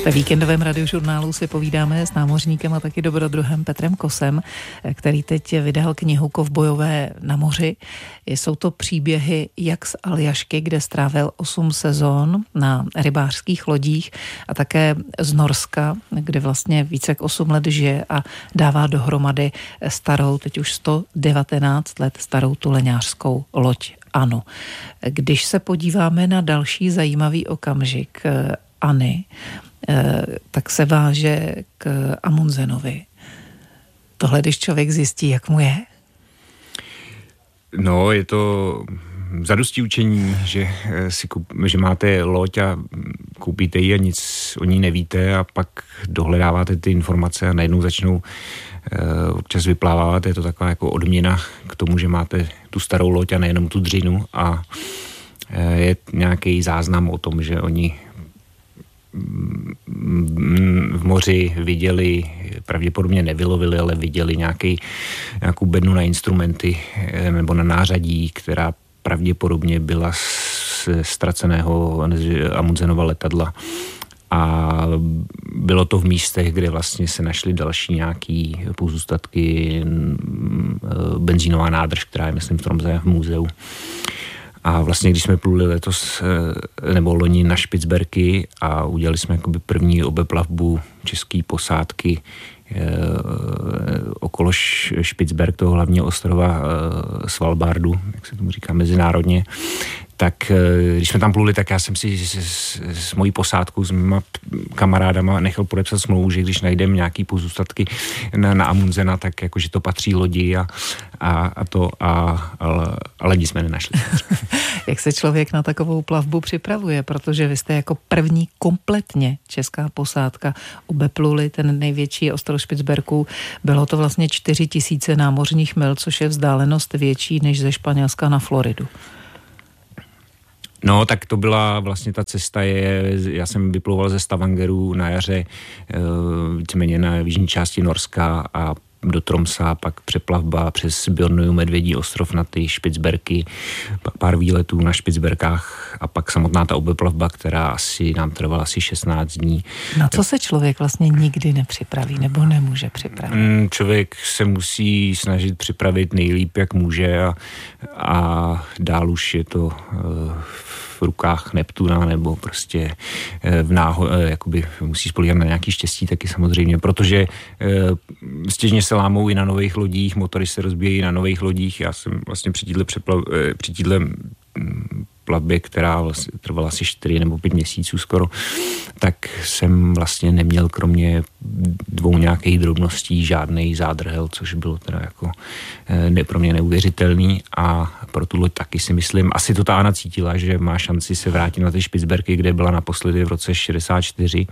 Ve víkendovém radiožurnálu si povídáme s námořníkem a taky dobrodruhem Petrem Kosem, který teď vydal knihu Kovbojové na moři. Jsou to příběhy jak z Aljašky, kde strávil 8 sezón na rybářských lodích, a také z Norska, kde vlastně více jak 8 let žije a dává dohromady starou, teď už 119 let starou tuleňářskou loď Anu. Když se podíváme na další zajímavý okamžik Anny, tak se váže k Amundsenovi. Tohle, když člověk zjistí, jak mu je? No, je to zadosti učení, že máte loď a koupíte ji a nic o ní nevíte a pak dohledáváte ty informace a najednou začnou občas vyplávat. Je to taková jako odměna k tomu, že máte tu starou loď a nejenom tu dřinu, a je nějaký záznam o tom, že oni v moři viděli, pravděpodobně nevylovili, ale viděli nějakou bednu na instrumenty nebo na nářadí, která pravděpodobně byla z ztraceného Amundsenova letadla. A bylo to v místech, kde vlastně se našly další nějaký pozůstatky, benzínová nádrž, která je, myslím, v Tromsø v muzeu. A vlastně, když jsme pluli letos, nebo loni na Špicberky a udělali jsme jakoby první obeplavbu české posádky okolo Špicberk, toho hlavního ostrova Svalbardu, jak se tomu říká mezinárodně, tak když jsme tam pluli, tak já jsem si s mojí posádkou, s mýma kamarádama nechal podepsat smlouvu, že když najdeme nějaký pozůstatky na Amundsena, tak jakože to patří lodi ale nic jsme nenašli. Jak se člověk na takovou plavbu připravuje, protože vy jste jako první kompletně česká posádka obepluli ten největší ostrov Špicberků. Bylo to vlastně 4000 námořních mil, což je vzdálenost větší než ze Španělska na Floridu. No, tak to byla vlastně ta cesta, já jsem vyplouval ze Stavangeru na jaře, víceméně na jižní části Norska a do Tromsa, pak přeplavba přes Bjornuju, Medvědí ostrov na ty Špicberky, pár výletů na Špicberkách a pak samotná ta obeplavba, která nám trvala asi 16 dní. Na co se člověk vlastně nikdy nepřipraví nebo nemůže připravit? Člověk se musí snažit připravit nejlíp, jak může, a dál už je to v rukách Neptuna, nebo prostě jakoby musí spolíhat na nějaký štěstí taky samozřejmě, protože stěžně se lámou i na nových lodích, motory se rozbíjejí na nových lodích. Já jsem vlastně při téhle plavbě, která vlastně trvala asi 4 nebo 5 měsíců skoro, tak jsem vlastně neměl kromě 2 nějakých drobností žádnej zádrhel, což bylo teda jako pro mě neuvěřitelný, a pro tu loď taky si myslím, asi to ta Anna cítila, že má šanci se vrátit na ty Špicberky, kde byla naposledy v roce 64,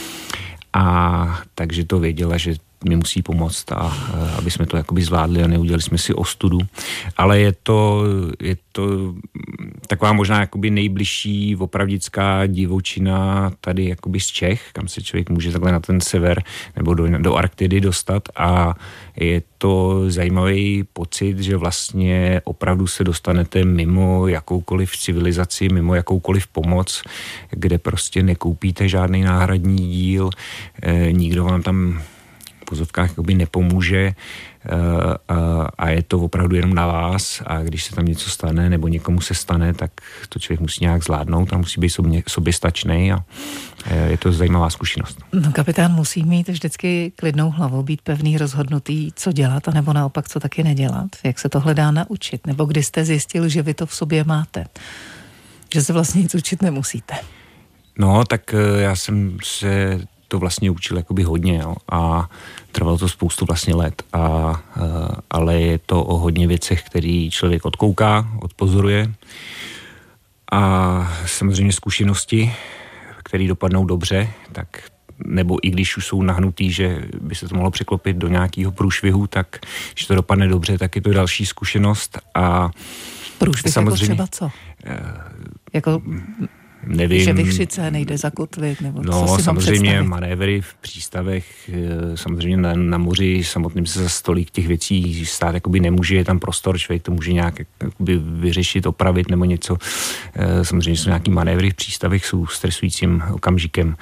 a takže to věděla, že mi musí pomoct, a aby jsme to jakoby zvládli a neudělali jsme si ostudu. Ale je to taková možná jakoby nejbližší opravdická divočina tady jakoby z Čech, kam se člověk může takhle na ten sever nebo do Arktidy dostat, a je to zajímavý pocit, že vlastně opravdu se dostanete mimo jakoukoliv civilizaci, mimo jakoukoliv pomoc, kde prostě nekoupíte žádný náhradní díl, nikdo vám tam v pozovkách jakoby nepomůže, a je to opravdu jenom na vás, a když se tam něco stane nebo někomu se stane, tak to člověk musí nějak zvládnout a musí být soběstačnej, a je to zajímavá zkušenost. No, kapitán musí mít vždycky klidnou hlavu, být pevný, rozhodnutý, co dělat, anebo naopak, co taky nedělat. Jak se tohle dá naučit? Nebo kdy jste zjistil, že vy to v sobě máte? Že se vlastně nic učit nemusíte? No, tak já jsem se to vlastně učil jakoby hodně, jo, a trvalo to spoustu vlastně let, ale je to o hodně věcech, který člověk odkouká, odpozoruje, a samozřejmě zkušenosti, které dopadnou dobře, tak nebo i když už jsou nahnutý, že by se to mohlo překlopit do nějakého průšvihu, tak když to dopadne dobře, tak je to další zkušenost. A průšvih samozřejmě, jako třeba co? Jako nevím. Že vichřice nejde zakotvit, nebo no, co si samozřejmě manévry v přístavech, samozřejmě na moři samotným se za stolik těch věcí stát jakoby nemůže, je tam prostor, člověk to může nějak jakoby vyřešit, opravit nebo něco. Samozřejmě jsou nějaký manévry v přístavech, jsou stresujícím okamžikem.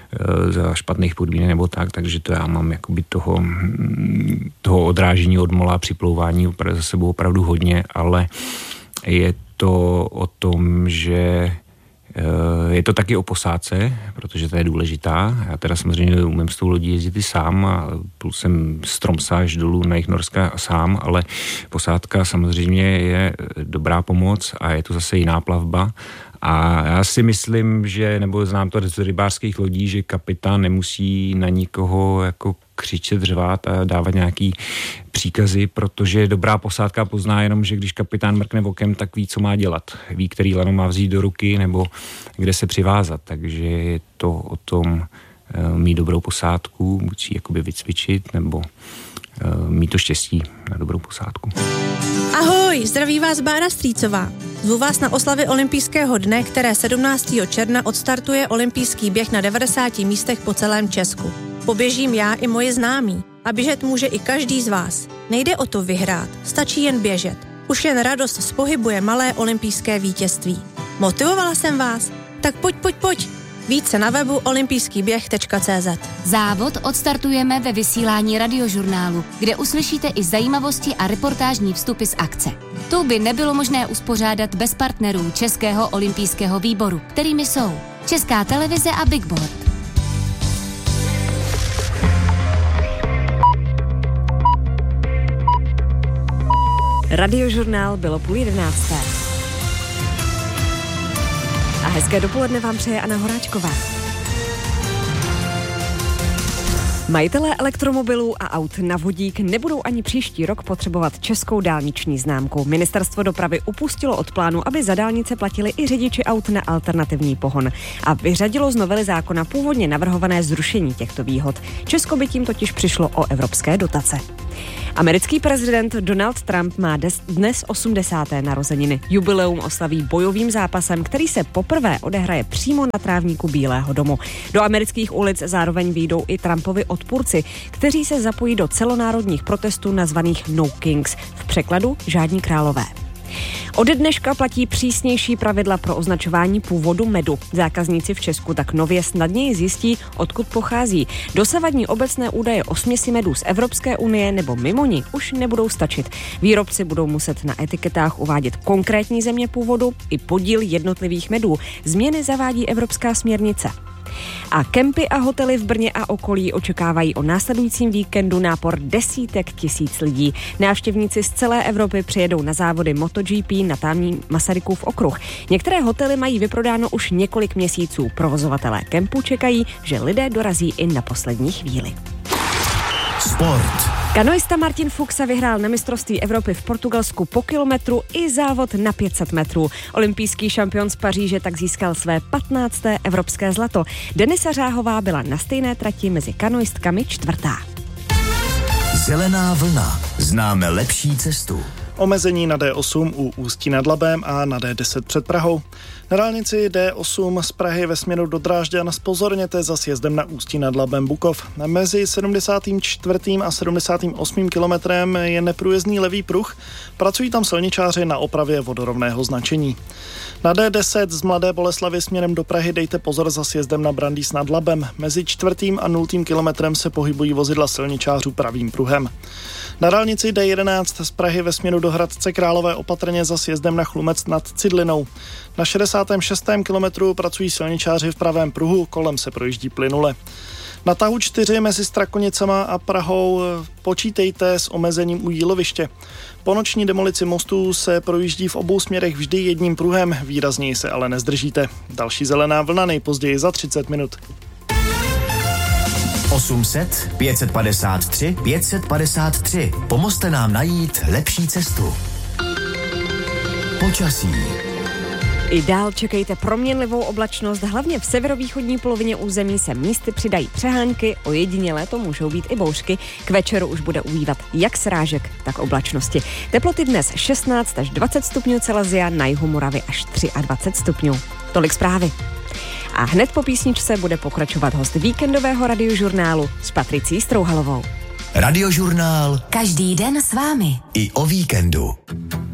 za špatných podmínek nebo tak, takže to já mám jakoby toho odrážení od mola připlouvání za sebou opravdu hodně, ale je to o tom, že je to taky o posádce, protože to je důležitá. Já teda samozřejmě umím s tou lodí jezdit i sám a byl jsem z Tromsø až dolů na jih Norska sám, ale posádka samozřejmě je dobrá pomoc a je to zase jiná plavba. A já si myslím, že, nebo znám to z rybářských lodí, že kapitán nemusí na nikoho jako křičet, řvát a dávat nějaký příkazy, protože dobrá posádka pozná jenom, že když kapitán mrkne okem, tak ví, co má dělat. Ví, který lano má vzít do ruky nebo kde se přivázat. Takže je to o tom mít dobrou posádku, buď si jakoby vycvičit, nebo mít to štěstí na dobrou posádku. Ahoj, zdraví vás Bára Strýcová. Zvu vás na oslavy olympijského dne, které 17. června odstartuje olympijský běh na 90 místech po celém Česku. Poběžím já i moji známí. A běžet může i každý z vás. Nejde o to vyhrát, stačí jen běžet. Už jen radost z pohybu je malé olympijské vítězství. Motivovala jsem vás? Tak pojď. Více na webu olympijskýběh.cz. Závod odstartujeme ve vysílání Radiožurnálu, kde uslyšíte i zajímavosti a reportážní vstupy z akce. To by nebylo možné uspořádat bez partnerů Českého olympijského výboru, kterými jsou Česká televize a Big Board. Radiožurnál bylo 10:30. A hezké dopoledne vám přeje Anna Horáčková. Majitelé elektromobilů a aut na vodík nebudou ani příští rok potřebovat českou dálniční známku. Ministerstvo dopravy upustilo od plánu, aby za dálnice platili i řidiči aut na alternativní pohon a vyřadilo z novely zákona původně navrhované zrušení těchto výhod. Česko by tím totiž přišlo o evropské dotace. Americký prezident Donald Trump má dnes 80. narozeniny. Jubileum oslaví bojovým zápasem, který se poprvé odehraje přímo na trávníku Bílého domu. Do amerických ulic zároveň vyjdou i Trumpovi odpůrci, kteří se zapojí do celonárodních protestů nazvaných No Kings, v překladu žádní králové. Ode dneška platí přísnější pravidla pro označování původu medu. Zákazníci v Česku tak nově snadněji zjistí, odkud pochází. Dosavadní obecné údaje o směsi medů z Evropské unie nebo mimo ní už nebudou stačit. Výrobci budou muset na etiketách uvádět konkrétní země původu i podíl jednotlivých medů. Změny zavádí evropská směrnice. A kempy a hotely v Brně a okolí očekávají o následujícím víkendu nápor desítek tisíc lidí. Návštěvníci z celé Evropy přijedou na závody MotoGP na tamní Masarykův okruh. Některé hotely mají vyprodáno už několik měsíců. Provozovatelé kempu čekají, že lidé dorazí i na poslední chvíli. Sport. Kanoista Martin Fuxa vyhrál na mistrovství Evropy v Portugalsku po kilometru i závod na 500 metrů. Olympijský šampion z Paříže tak získal své 15. evropské zlato. Denisa Řáhová byla na stejné trati mezi kanoistkami čtvrtá. Zelená vlna. Známe lepší cestu. Omezení na D8 u Ústí nad Labem a na D10 před Prahou. Na dálnici D8 z Prahy ve směru do Drážďan zpozorněte za sjezdem na Ústí nad Labem Bukov. Mezi 74. a 78. kilometrem je neprůjezdný levý pruh. Pracují tam silničáři na opravě vodorovného značení. Na D10 z Mladé Boleslavi směrem do Prahy dejte pozor za sjezdem na Brandýs nad Labem. Mezi 4. a 0. kilometrem se pohybují vozidla silničářů pravým pruhem. Na dálnici D11 z Prahy ve směru do Hradce Králové opatrně za sjezdem na Chlumec nad Cidlinou. Na 66. kilometru pracují silničáři v pravém pruhu, kolem se projíždí plynule. Na tahu 4 mezi Strakonicama a Prahou počítejte s omezením u Jíloviště. Po noční demolici mostů se projíždí v obou směrech vždy jedním pruhem, výrazněji se ale nezdržíte. Další zelená vlna nejpozději za 30 minut. 800 553 553. Pomozte nám najít lepší cestu. Počasí. I dál čekejte proměnlivou oblačnost, hlavně v severovýchodní polovině území se místy přidají přehánky, ojedinělé to můžou být i bouřky. K večeru už bude ubývat jak srážek, tak oblačnosti. Teploty dnes 16 až 20 stupňů Celsia, na jihu Moravy až 23 stupňů. Tolik zprávy. A hned po písničce bude pokračovat host víkendového radiožurnálu s Patricí Strouhalovou. Radiožurnál. Každý den s vámi. I o víkendu.